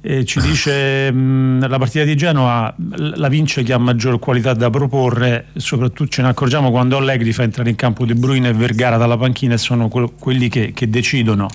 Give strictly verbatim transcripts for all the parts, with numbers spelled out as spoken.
e ci dice mh, la partita di Genoa la vince chi ha maggior qualità da proporre, soprattutto ce ne accorgiamo quando Allegri fa entrare in campo De Bruyne e Vergara dalla panchina e sono que- quelli che, che decidono.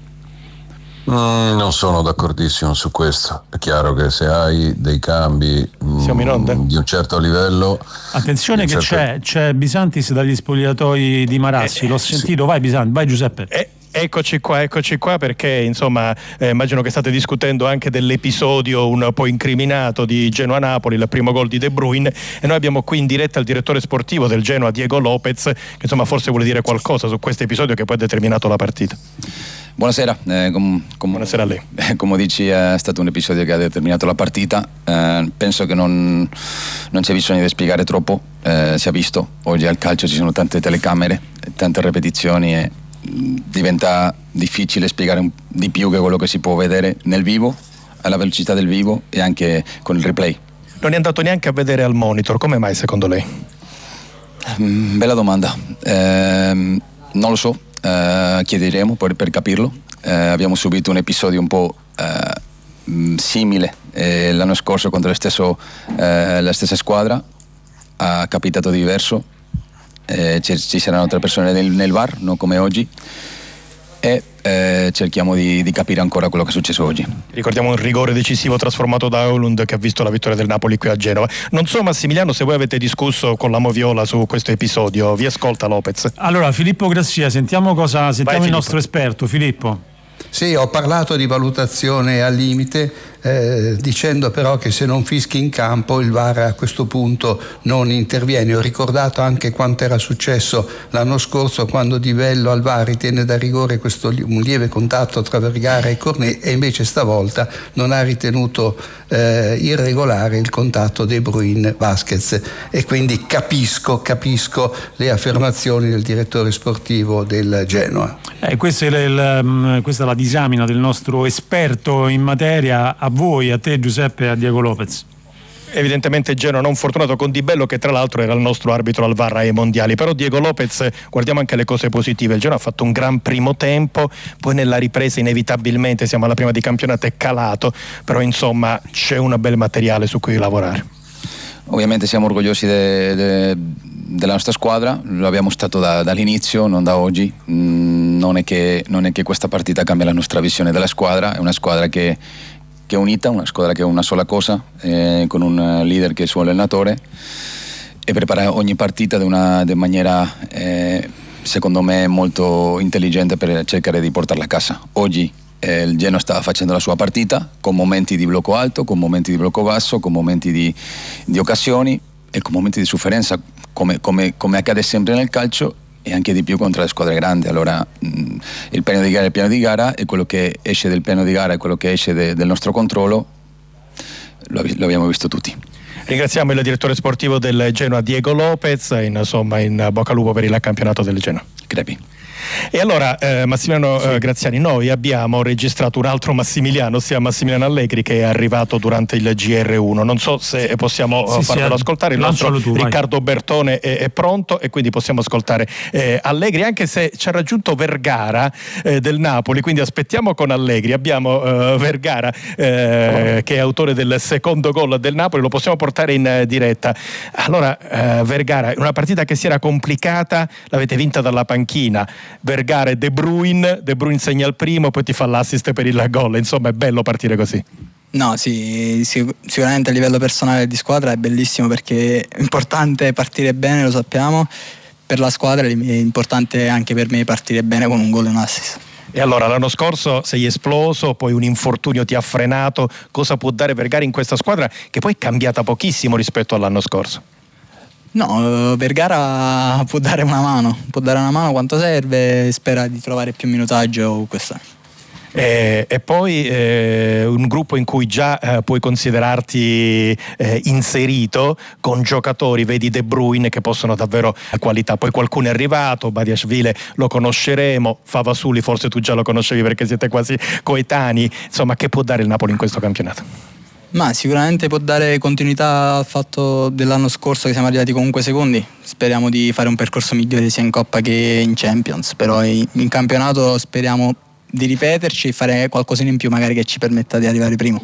Mm, non sono d'accordissimo su questo. È chiaro che se hai dei cambi mm, di un certo livello. Attenzione che certo... c'è, c'è Bisantis dagli spogliatoi di Marassi, eh, l'ho sentito, sì. vai Bisantis, vai Giuseppe. Eh. Eccoci qua, eccoci qua perché insomma eh, immagino che state discutendo anche dell'episodio un po' incriminato di Genoa-Napoli, il primo gol di De Bruyne, e noi abbiamo qui in diretta il direttore sportivo del Genoa, Diego Lopez, che insomma forse vuole dire qualcosa su questo episodio che poi ha determinato la partita. Buonasera, eh, com, com, buonasera a lei. Eh, come dici è stato un episodio che ha determinato la partita, eh, penso che non, non c'è bisogno di spiegare troppo, eh, si è visto, oggi al calcio ci sono tante telecamere, tante ripetizioni e diventa difficile spiegare un, di più che quello che si può vedere nel vivo, alla velocità del vivo e anche con il replay. Non è andato neanche a vedere al monitor, come mai secondo lei? Mm, bella domanda, eh, non lo so, eh, chiederemo per, per capirlo. Eh, abbiamo subito un episodio un po' eh, simile eh, l'anno scorso contro lo stesso, eh, la stessa squadra, ha capitato diverso. Eh, ci, ci saranno altre persone nel, nel V A R, non come oggi, e eh, cerchiamo di, di capire ancora quello che è successo oggi. Ricordiamo un rigore decisivo trasformato da Højlund che ha visto la vittoria del Napoli qui a Genova. Non so Massimiliano se voi avete discusso con la Moviola su questo episodio, vi ascolta Lopez. Allora Filippo Grassia, sentiamo cosa sentiamo Vai, il nostro esperto Filippo. Sì, ho parlato di valutazione al limite, eh, dicendo però che se non fischi in campo il V A R a questo punto non interviene. Ho ricordato anche quanto era successo l'anno scorso quando Di Bello al V A R ritenne da rigore questo un lieve contatto tra Vergara e Cornet e invece stavolta non ha ritenuto eh, irregolare il contatto De Bruyne-Vasquez, e quindi capisco, capisco le affermazioni del direttore sportivo del Genoa. Eh, questa, è il, questa è la disamina del nostro esperto in materia. A voi, a te Giuseppe e a Diego Lopez. Evidentemente Genoa non fortunato con Di Bello, che tra l'altro era il nostro arbitro al V A R ai mondiali. Però Diego Lopez, guardiamo anche le cose positive. Il Genoa ha fatto un gran primo tempo, poi nella ripresa inevitabilmente, siamo alla prima di campionato, è calato, però insomma c'è un bel materiale su cui lavorare. Ovviamente siamo orgogliosi de, de, della nostra squadra, lo abbiamo stato da, dall'inizio, non da oggi. Mm, non, è che, non è che questa partita cambia la nostra visione della squadra, è una squadra che, che è unita, una squadra che è una sola cosa, eh, con un leader che è il suo allenatore, e prepara ogni partita in una de maniera eh, secondo me molto intelligente per cercare di portarla a casa. Oggi eh, il Genoa sta facendo la sua partita con momenti di blocco alto, con momenti di blocco basso, con momenti di, di occasioni e con momenti di sofferenza, come, come, come accade sempre nel calcio, e anche di più contro le squadre grandi. Allora mh, il piano di gara è il piano di gara, e quello che esce del piano di gara e quello che esce de, del nostro controllo lo, lo abbiamo visto tutti. Ringraziamo il direttore sportivo del Genoa Diego Lopez, in, insomma in bocca al lupo per il campionato del Genoa. Crepi. E allora eh, Massimiliano sì. eh, Graziani, noi abbiamo registrato un altro Massimiliano, ossia Massimiliano Allegri, che è arrivato durante il G R uno. Non so se possiamo sì, farvelo sì, ascoltare. Il nostro tu, Riccardo vai. Bertone è, è pronto, e quindi possiamo ascoltare eh, Allegri, anche se ci ha raggiunto Vergara eh, del Napoli, quindi aspettiamo con Allegri. Abbiamo eh, Vergara eh, che è autore del secondo gol del Napoli, lo possiamo portare in eh, diretta. Allora eh, Vergara, una partita che si era complicata, l'avete vinta dalla panchina. Vergara e De Bruyne, De Bruyne segna il primo, poi ti fa l'assist per il gol. Insomma è bello partire così. No, sì, sicuramente a livello personale di squadra è bellissimo, perché è importante partire bene, lo sappiamo, per la squadra è importante anche per me partire bene con un gol e un assist. E allora l'anno scorso sei esploso, poi un infortunio ti ha frenato. Cosa può dare Vergara in questa squadra che poi è cambiata pochissimo rispetto all'anno scorso? No, Vergara può dare una mano, può dare una mano quanto serve, spera di trovare più minutaggio quest'anno. E, e poi eh, un gruppo in cui già eh, puoi considerarti eh, inserito, con giocatori, vedi De Bruyne, che possono davvero qualità. Poi qualcuno è arrivato, Badiashvili lo conosceremo, Favasuli forse tu già lo conoscevi perché siete quasi coetanei. Insomma, che può dare il Napoli in questo campionato? Ma sicuramente può dare continuità al fatto dell'anno scorso, che siamo arrivati comunque secondi. Speriamo di fare un percorso migliore sia in Coppa che in Champions, però in campionato speriamo di ripeterci e fare qualcosina in più magari che ci permetta di arrivare primo.